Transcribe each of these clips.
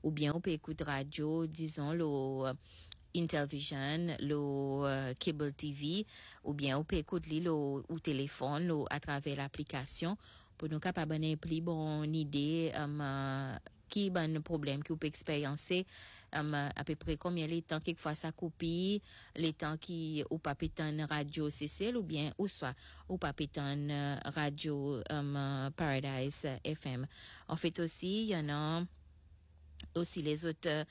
ou bien on peut écouter radio, disons, le Intelvision, le Cable TV, ou bien on peut écouter le ou téléphone à travers l'application pour nous capables d'avoir plus bonne idée qui ben problème que vous pouvez expériencer à peu près combien les temps quelquefois ça copie les temps qui ou pas pétan radio CCL ou bien ou soit ou pas pétan radio Paradise FM. En fait aussi il y en a aussi les autres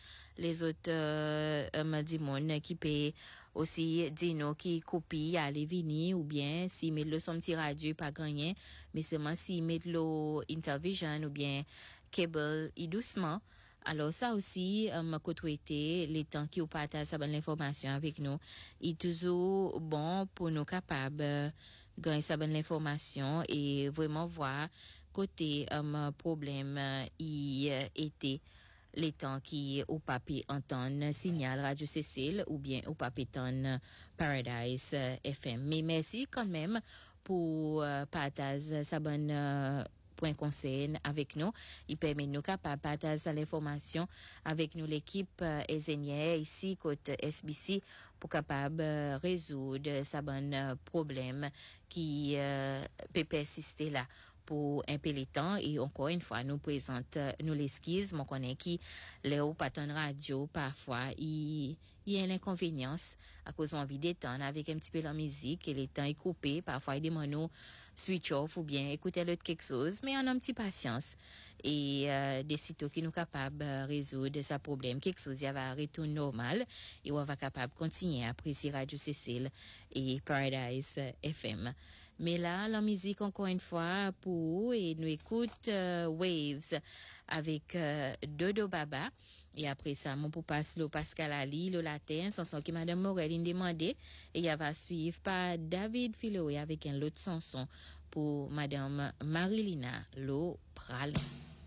du monde qui peut aussi dire qui copie aller venir ou bien si mettre le son petit radio pas gagné mais seulement si mettre le Intelvision ou bien cable et doucement. Alors ça aussi côtoyer les temps qui ou partage ça bonne l'information avec nous est toujours bon pour nous capables gagner ça bonne l'information et vraiment voir côté problème il était les temps qui ou pas pu entendre signal Radio Cécile ou bien ou pas pu entendre Paradise FM. Mais merci quand même pour partager sa bonne point conseil avec nous. Il permet nous capable partager l'information avec nous l'équipe ingénieur ici côté SBC pour capable résoudre sa bonne problème qui peut persister là pour un peu de temps et encore une fois nous présente nous l'esquisse mon connaît qui les ou pas de radio parfois il y a l'inconvénience à cause envie d'étendre avec un petit peu la musique et les temps est coupé parfois il demande nous switch off ou bien écouter l'autre quelque chose mais on a un petit patience et des sites qui nous capable résoudre ce problème quelque chose il va retourner normal et on va capable continuer à apprécier Radio Cécile et Paradise FM. Mais là, la musique, encore une fois, pour et nous écoute Waves avec Dodo Baba. Et après ça, mon pour passer le Pascal Ali, le latin, chanson que Madame Morel demandé. Et il va suivre par David Filoé avec un autre chanson pour Madame Marilina Lo Pralin.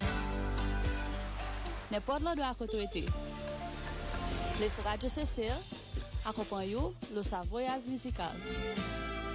N'importe là doit côté. Les Radio Cécile accompagnent le sa voyage musical.